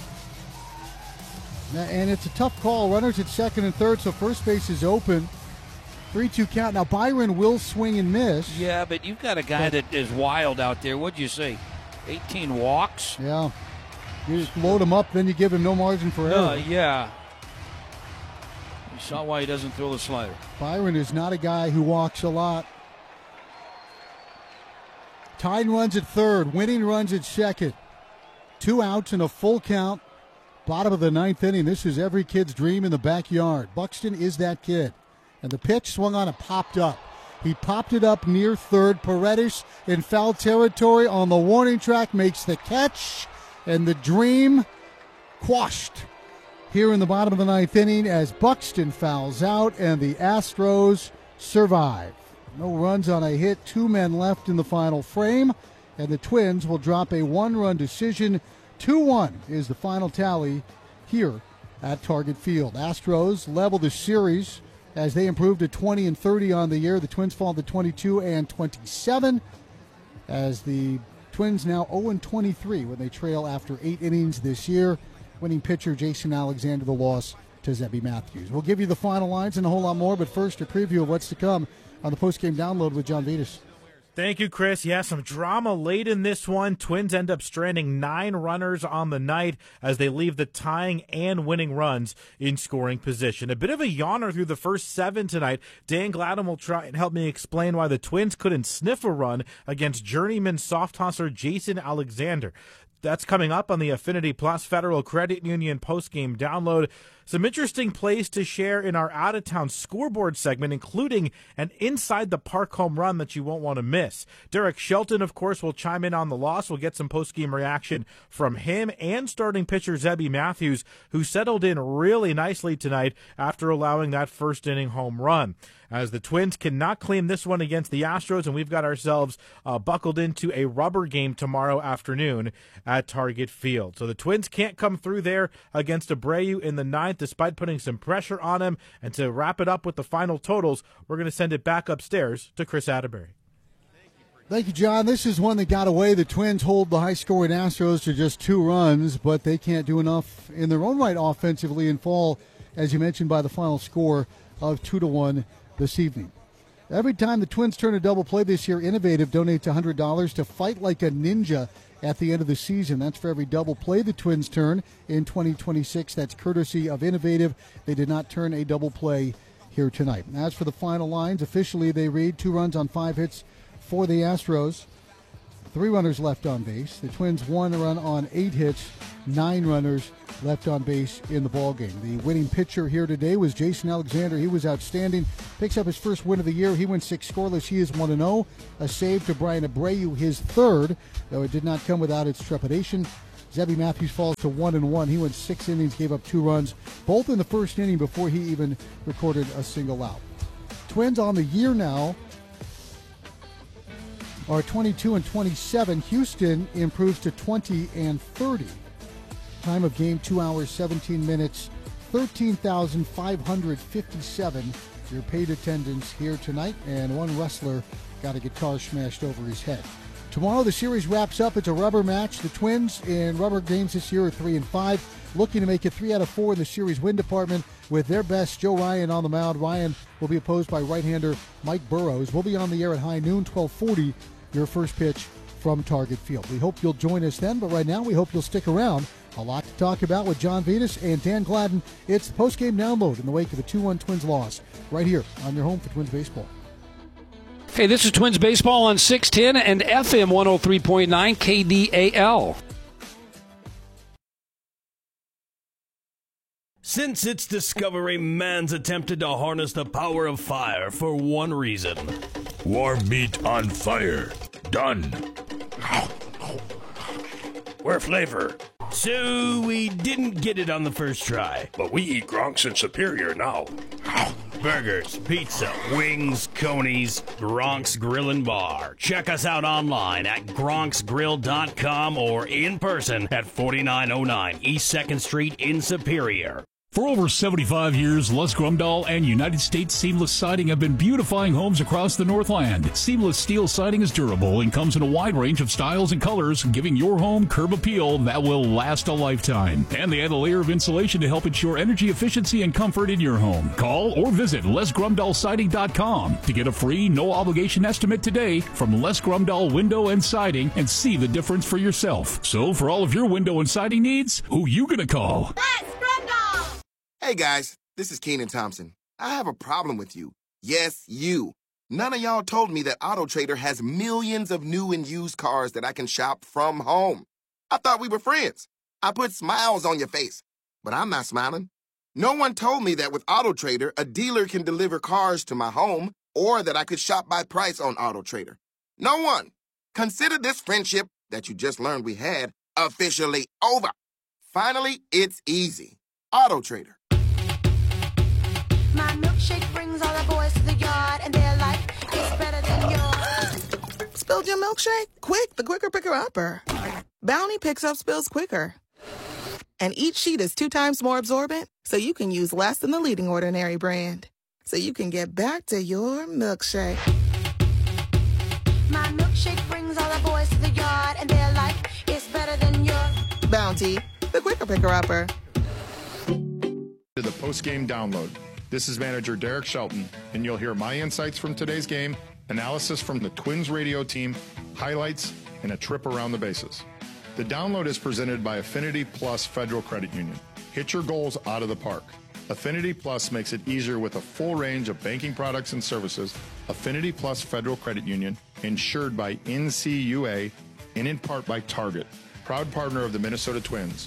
And it's a tough call. Runners at second and third, so first base is open. three two count. Now, Byron will swing and miss. Yeah, but you've got a guy that is wild out there. What'd you say? eighteen walks? Yeah. You just load him up, then you give him no margin for error. Uh, yeah. You saw why he doesn't throw the slider. Byron is not a guy who walks a lot. Tying runs at third, winning runs at second. Two outs and a full count. Bottom of the ninth inning. This is every kid's dream in the backyard. Buxton is that kid. And the pitch swung on and popped up. He popped it up near third. Paredes in foul territory on the warning track makes the catch. And the dream quashed here in the bottom of the ninth inning as Buxton fouls out and the Astros survive. No runs on a hit, two men left in the final frame, and the Twins will drop a one-run decision. two one is the final tally here at Target Field. Astros level the series as they improve to twenty and thirty on the year. The Twins fall to twenty-two and twenty-seven as the Twins now oh and twenty-three when they trail after eight innings this year. Winning pitcher Jason Alexander, the loss to Zebby Matthews. We'll give you the final lines and a whole lot more, but first a preview of what's to come on the postgame download with John Vitas. Thank you, Chris. Yeah, some drama late in this one. Twins end up stranding nine runners on the night as they leave the tying and winning runs in scoring position. A bit of a yawner through the first seven tonight. Dan Gladden will try and help me explain why the Twins couldn't sniff a run against journeyman soft tosser Jason Alexander. That's coming up on the Affinity Plus Federal Credit Union postgame download. Some interesting plays to share in our out-of-town scoreboard segment, including an inside-the-park home run that you won't want to miss. Derek Shelton, of course, will chime in on the loss. We'll get some postgame reaction from him and starting pitcher Zebby Matthews, who settled in really nicely tonight after allowing that first-inning home run. As the Twins cannot claim this one against the Astros, and we've got ourselves uh, buckled into a rubber game tomorrow afternoon at Target Field. So the Twins can't come through there against Abreu in the ninth, despite putting some pressure on him. And to wrap it up with the final totals, we're going to send it back upstairs to Chris Atterbury. Thank you, John. This is one that got away. The Twins hold the high-scoring Astros to just two runs, but they can't do enough in their own right offensively and fall, as you mentioned, by the final score of two to one this evening. Every time the Twins turn a double play this year, Innovative donates one hundred dollars to Fight Like a Ninja, at the end of the season. That's for every double play the Twins turn in twenty twenty-six. That's courtesy of Innovative. They did not turn a double play here tonight. As for the final lines, officially they read two runs on five hits for the Astros. Three runners left on base. The Twins one run on eight hits, nine runners left on base in the ballgame. The winning pitcher here today was Jason Alexander. He was outstanding. Picks up his first win of the year. He went six scoreless. He is one and oh. A save to Brian Abreu, his third, though it did not come without its trepidation. Zebby Matthews falls to one and one. He went six innings, gave up two runs, both in the first inning before he even recorded a single out. Twins on the year now are twenty-two and twenty-seven. Houston improves to twenty and thirty. Time of game, two hours, seventeen minutes, thirteen thousand five hundred fifty-seven. Your paid attendance here tonight, and one wrestler got a guitar smashed over his head. Tomorrow the series wraps up. It's a rubber match. The Twins in rubber games this year are three and five, looking to make it three out of four in the series win department with their best, Joe Ryan, on the mound. Ryan will be opposed by right-hander Mike Burrows. We'll be on the air at high noon, twelve forty. Your first pitch from Target Field. We hope you'll join us then, but right now we hope you'll stick around. A lot to talk about with John Vitas and Dan Gladden. It's the post-game download in the wake of a two one Twins loss right here on your home for Twins baseball. Hey, this is Twins baseball on six ten and F M one oh three point nine K D A L. Since its discovery, man's attempted to harness the power of fire for one reason. Warm meat on fire. Done. Where flavor? So we didn't get it on the first try. But we eat Gronks in Superior now. Burgers, pizza, wings, conies, Gronk's Grill and Bar. Check us out online at gronks grill dot com or in person at forty-nine oh nine East second Street in Superior. For over seventy-five years, Les Grumdahl and United States Seamless Siding have been beautifying homes across the Northland. Seamless steel siding is durable and comes in a wide range of styles and colors, giving your home curb appeal that will last a lifetime. And they add a layer of insulation to help ensure energy efficiency and comfort in your home. Call or visit les grumdahl siding dot com to get a free, no-obligation estimate today from Les Grumdahl Window and Siding and see the difference for yourself. So for all of your window and siding needs, who you gonna call? Les Grumdahl! Hey guys, this is Keenan Thompson. I have a problem with you. Yes, you. None of y'all told me that AutoTrader has millions of new and used cars that I can shop from home. I thought we were friends. I put smiles on your face, but I'm not smiling. No one told me that with AutoTrader, a dealer can deliver cars to my home or that I could shop by price on AutoTrader. No one. Consider this friendship that you just learned we had officially over. Finally, it's easy. AutoTrader. My milkshake brings all the boys to the yard, and they're like, it's better than yours. Spilled your milkshake? Quick, the quicker picker upper. Bounty picks up spills quicker. And each sheet is two times more absorbent, so you can use less than the leading Ordinary brand. So you can get back to your milkshake. My milkshake brings all the boys to the yard, and they're like, it's better than yours. Bounty, the quicker picker upper. To the post-game download. This is manager Derek Shelton, and you'll hear my insights from today's game, analysis from the Twins radio team, highlights, and a trip around the bases. The download is presented by Affinity Plus Federal Credit Union. Hit your goals out of the park. Affinity Plus makes it easier with a full range of banking products and services. Affinity Plus Federal Credit Union, insured by N C U A and in part by Target, proud partner of the Minnesota Twins.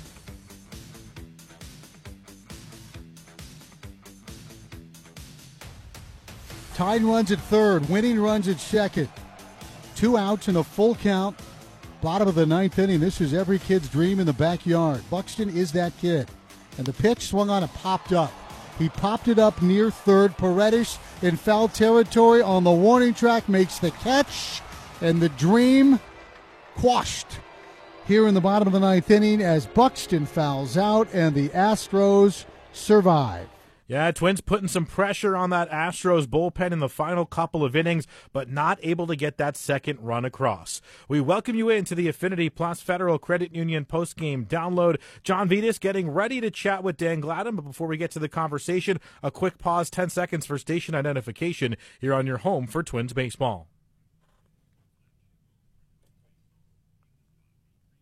Tied runs at third, winning runs at second. Two outs and a full count. Bottom of the ninth inning. This is every kid's dream in the backyard. Buxton is that kid. And the pitch swung on and popped up. He popped it up near third. Paredes in foul territory on the warning track makes the catch. And the dream quashed here in the bottom of the ninth inning as Buxton fouls out and the Astros survive. Yeah, Twins putting some pressure on that Astros bullpen in the final couple of innings, but not able to get that second run across. We welcome you into the Affinity Plus Federal Credit Union postgame download. John Vitas getting ready to chat with Dan Gladden, but before we get to the conversation, a quick pause, ten seconds for station identification here on your home for Twins baseball.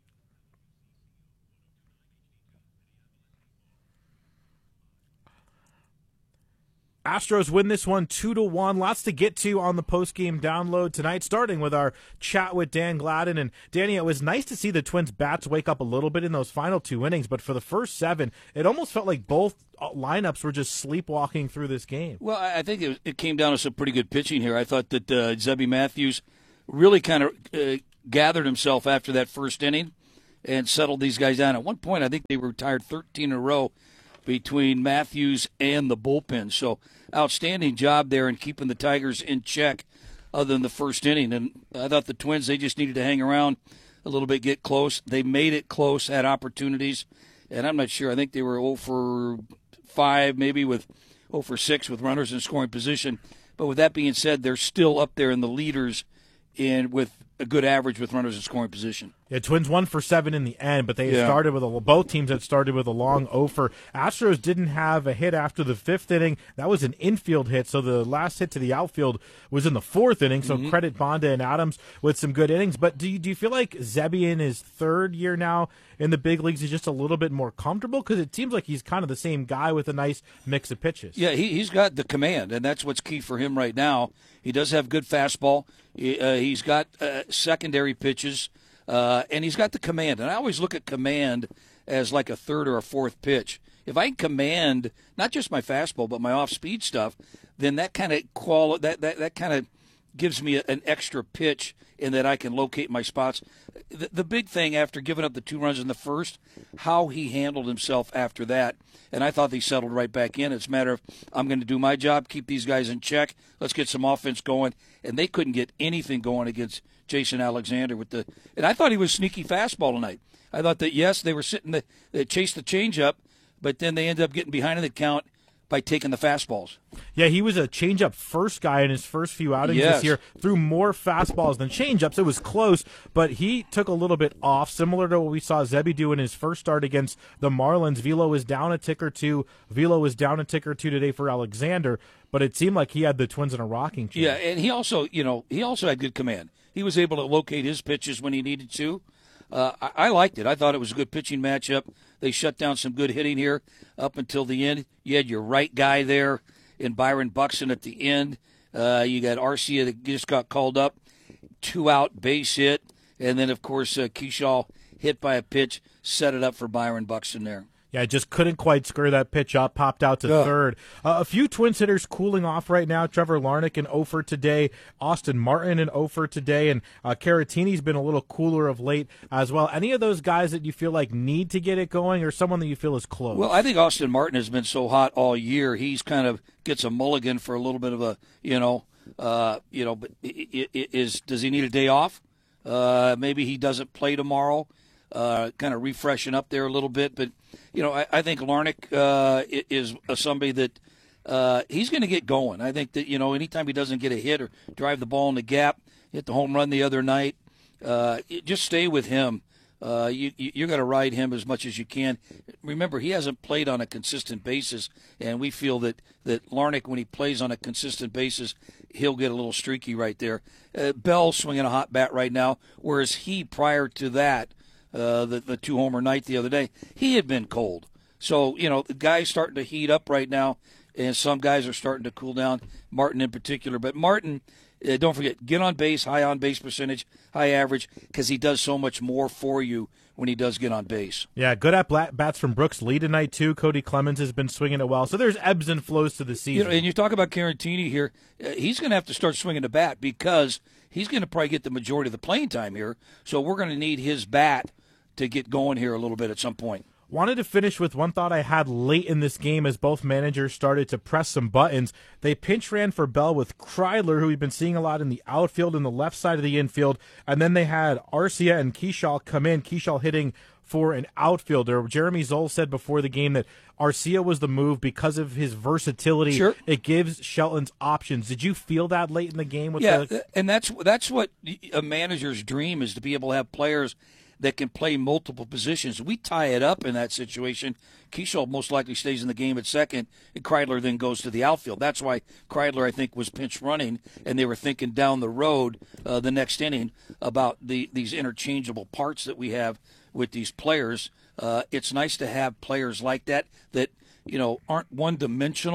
Astros win this one two to one. Lots to get to on the post-game download tonight, starting with our chat with Dan Gladden. And Danny, it was nice to see the Twins bats wake up a little bit in those final two innings, but for the first seven, it almost felt like both lineups were just sleepwalking through this game. Well, I think it, it came down to some pretty good pitching here. I thought that uh, Zebby Matthews really kind of uh, gathered himself after that first inning and settled these guys down. At one point, I think they were retired thirteen in a row between Matthews and the bullpen. So outstanding job there in keeping the Tigers in check other than the first inning. And I thought the Twins, they just needed to hang around a little bit, get close. They made it close, had opportunities. And I'm not sure. I think they were oh for five, maybe with oh for six with runners in scoring position. But with that being said, they're still up there in the leaders in with a good average with runners in scoring position. Yeah, Twins one for seven in the end, but they Yeah. started with a both teams had started with a long oh for. Astros didn't have a hit after the fifth inning. That was an infield hit, so the last hit to the outfield was in the fourth inning. So Mhm. credit Bonda and Adams with some good innings. But do you, do you feel like Zebby in his third year now in the big leagues is just a little bit more comfortable? Because it seems like he's kind of the same guy with a nice mix of pitches. Yeah, he, he's got the command, and that's what's key for him right now. He does have good fastball. He, uh, he's got uh, secondary pitches, uh, and he's got the command. And I always look at command as like a third or a fourth pitch. If I can command not just my fastball but my off-speed stuff, then that kind of quali- that that, that kind of gives me a, an extra pitch in that I can locate my spots. The, the big thing after giving up the two runs in the first, how he handled himself after that. And I thought he settled right back in. It's a matter of, I'm going to do my job, keep these guys in check. Let's get some offense going. And they couldn't get anything going against Jason Alexander with the. And I thought he was sneaky fastball tonight. I thought that, yes, they were sitting, the, they chased the changeup, but then they ended up getting behind in the count by taking the fastballs. Yeah, he was a changeup first guy in his first few outings Yes. this year. Threw more fastballs than changeups. It was close, but he took a little bit off, similar to what we saw Zebby do in his first start against the Marlins. Velo was down a tick or two. Velo was down a tick or two today for Alexander, but it seemed like he had the Twins in a rocking chair. Yeah, and he also, you know, he also had good command. He was able to locate his pitches when he needed to. Uh, I, I liked it. I thought it was a good pitching matchup. They shut down some good hitting here up until the end. You had your right guy there in Byron Buxton at the end. Uh, you got Arcia that just got called up, two out base hit, and then of course uh, Keyshaw hit by a pitch, set it up for Byron Buxton there. Yeah, just couldn't quite square that pitch up, popped out to Yeah. third. Uh, a few Twins hitters cooling off right now. Trevor Larnach in oh for today. Austin Martin in oh for today. And uh, Caratini's been a little cooler of late as well. Any of those guys that you feel like need to get it going or someone that you feel is close? Well, I think Austin Martin has been so hot all year. He's kind of gets a mulligan for a little bit of a, you know, uh, you know, but i- i- is does he need a day off? Uh, maybe he doesn't play tomorrow. Uh, kind of refreshing up there a little bit, but you know, I, I think Larnach uh, i- is uh, somebody that uh, he's going to get going. I think that you know, anytime he doesn't get a hit or drive the ball in the gap, hit the home run the other night, uh, it- just stay with him. Uh, you, you- you're going to ride him as much as you can. Remember, he hasn't played on a consistent basis, and we feel that, that Larnach, when he plays on a consistent basis, he'll get a little streaky right there. Uh, Bell swinging a hot bat right now, whereas he, prior to that, uh, the, the two-homer night the other day, he had been cold. So, you know, the guy's starting to heat up right now, and some guys are starting to cool down, Martin in particular. But Martin, uh, don't forget, get on base, high on-base percentage, high average, because he does so much more for you when he does get on base. Yeah, good at bat- bats from Brooks Lee tonight, too. Cody Clemens has been swinging it well. So there's ebbs and flows to the You season. know, and you talk about Caratini here, uh, he's going to have to start swinging the bat because he's going to probably get the majority of the playing time here. So we're going to need his bat to get going here a little bit at some point. Wanted to finish with one thought I had late in this game as both managers started to press some buttons. They pinch ran for Bell with Kreidler, who we've been seeing a lot in the outfield and the left side of the infield. And then they had Arcia and Keyshaw come in, Keyshaw hitting for an outfielder. Jeremy Zoll said before the game that Arcia was the move because of his versatility. Sure. It gives Shelton's options. Did you feel that late in the game? With Yeah, the- and that's that's what a manager's dream is, to be able to have players that can play multiple positions. We tie it up in that situation. Keyshaw most likely stays in the game at second, and Kreidler then goes to the outfield. That's why Kreidler, I think, was pinch running, and they were thinking down the road uh, the next inning about the these interchangeable parts that we have with these players. Uh, it's nice to have players like that that, you know, aren't one-dimensional.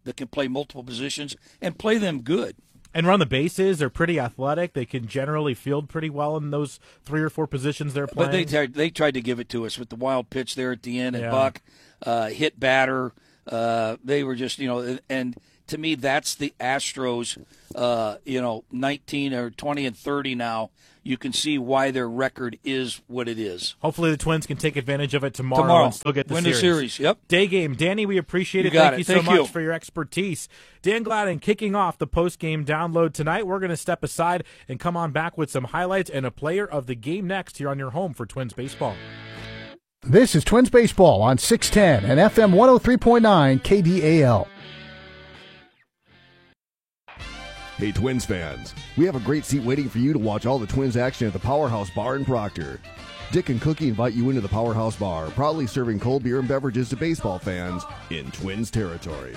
that can play multiple positions and play them good. And run the bases. They're pretty athletic. They can generally field pretty well in those three or four positions they're playing. But they tried, they tried to give it to us with the wild pitch there at the end, and Yeah. Buck uh, hit batter. Uh, they were just, you know, and to me, that's the Astros, uh, you know, nineteen or twenty and thirty now. You can see why their record is what it is. Hopefully the Twins can take advantage of it tomorrow, Tomorrow. and still get the Win series. the series, yep. Day game. Danny, we appreciate You it. got Thank it. you so Thank much you. for your expertise. Dan Gladden kicking off the post-game download tonight. We're going to step aside and come on back with some highlights and a player of the game next here on your home for Twins baseball. This is Twins Baseball on six ten and F M one oh three point nine K D A L. Hey, Twins fans, we have a great seat waiting for you to watch all the Twins action at the Powerhouse Bar in Proctor. Dick and Cookie invite you into the Powerhouse Bar, proudly serving cold beer and beverages to baseball fans in Twins territory.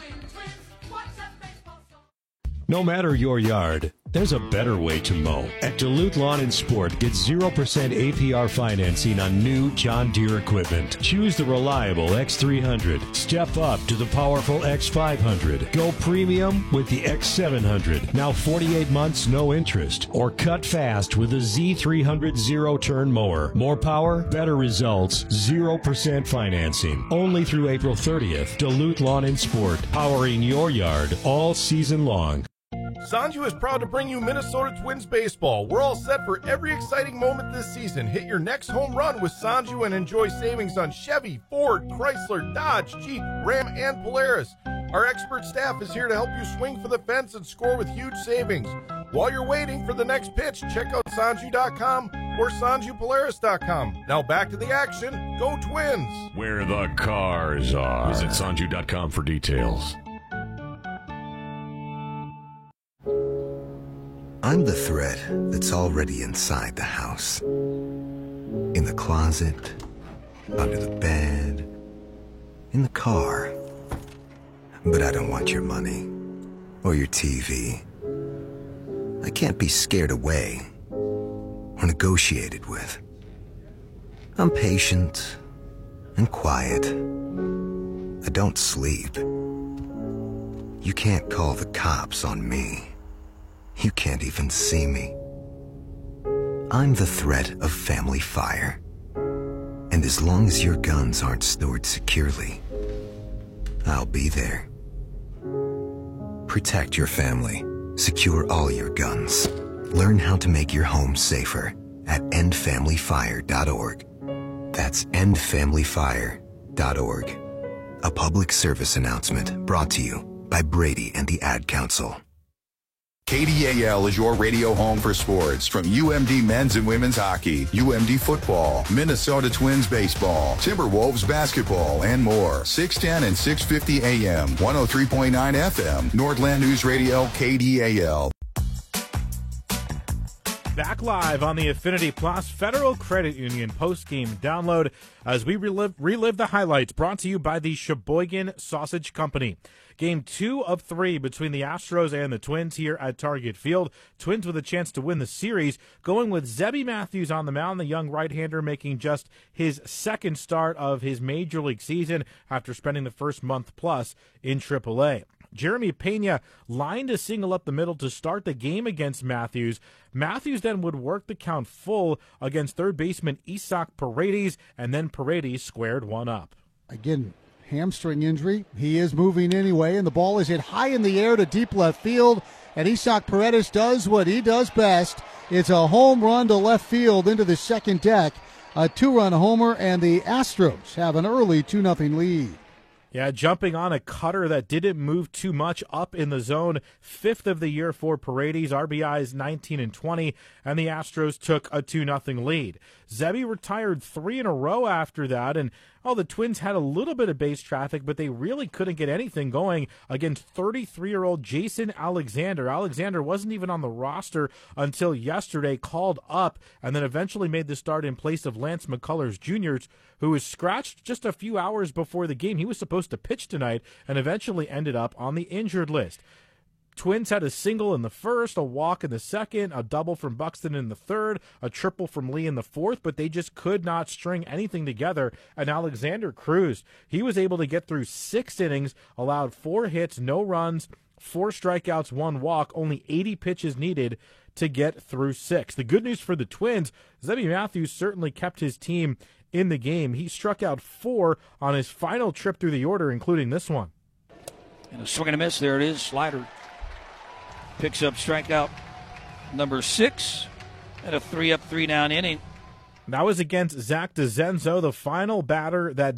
No matter your yard, there's a better way to mow. At Duluth Lawn and Sport, get zero percent A P R financing on new John Deere equipment. Choose the reliable X three hundred. Step up to the powerful X five hundred. Go premium with the X seven hundred. Now forty-eight months, no interest. Or cut fast with the Z three hundred zero-turn mower. More power, better results, zero percent financing. Only through April thirtieth. Duluth Lawn and Sport, powering your yard all season long. Sanju is proud to bring you Minnesota Twins baseball. We're all set for every exciting moment this season. Hit your next home run with Sanju and enjoy savings on Chevy, Ford, Chrysler, Dodge, Jeep, Ram, and Polaris. Our expert staff is here to help you swing for the fence and score with huge savings. While you're waiting for the next pitch, check out Sanju dot com or Sanju Polaris dot com. Now back to the action. Go Twins! Where the cars are. Visit Sanju dot com for details. I'm the thread that's already inside the house. In the closet, under the bed, in the car. But I don't want your money or your T V. I can't be scared away or negotiated with. I'm patient and quiet. I don't sleep. You can't call the cops on me. You can't even see me. I'm the threat of family fire. And as long as your guns aren't stored securely, I'll be there. Protect your family. Secure all your guns. Learn how to make your home safer at end family fire dot org. That's end family fire dot org. A public service announcement brought to you by Brady and the Ad Council. K D A L is your radio home for sports, from U M D men's and women's hockey, U M D football, Minnesota Twins baseball, Timberwolves basketball, and more. six ten and six fifty A M, one oh three point nine F M, Nordland News Radio, K D A L. Back live on the Affinity Plus Federal Credit Union post-game download as we relive, relive the highlights, brought to you by the Sheboygan Sausage Company. Game two of three between the Astros and the Twins here at Target Field. Twins with a chance to win the series, going with Zebby Matthews on the mound, the young right-hander making just his second start of his major league season after spending the first month plus in triple A. Jeremy Pena lined a single up the middle to start the game against Matthews. Matthews then would work the count full against third baseman Isaac Paredes, and then Paredes squared one up. Again, hamstring injury. He is moving anyway, and the ball is hit high in the air to deep left field, and Isaac Paredes does what he does best. It's a home run to left field into the second deck, a two-run homer, and the Astros have an early two nothing lead. Yeah, jumping on a cutter that didn't move too much up in the zone. Fifth of the year for Paredes, R B Is nineteen and twenty, and the Astros took a two nothing lead. Zebby retired three in a row after that, and oh, the Twins had a little bit of base traffic, but they really couldn't get anything going against thirty-three-year-old Jason Alexander. Alexander wasn't even on the roster until yesterday, called up, and then eventually made the start in place of Lance McCullers Junior, who was scratched just a few hours before the game. He was supposed to pitch tonight and eventually ended up on the injured list. Twins had a single in the first, a walk in the second, a double from Buxton in the third, a triple from Lee in the fourth, but they just could not string anything together. And Alexander Cruz, he was able to get through six innings, allowed four hits, no runs, four strikeouts, one walk, only eighty pitches needed to get through six. The good news for the Twins, Zebby Matthews certainly kept his team in the game. He struck out four on his final trip through the order, including this one. And a swing and a miss. There it is. Slider picks up strikeout number six and a three up, three down inning. That was against Zach DeZenzo, the final batter that